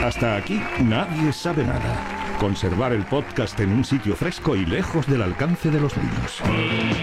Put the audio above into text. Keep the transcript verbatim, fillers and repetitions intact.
Hasta aquí nadie sabe nada. Conservar el podcast en un sitio fresco y lejos del alcance de los niños.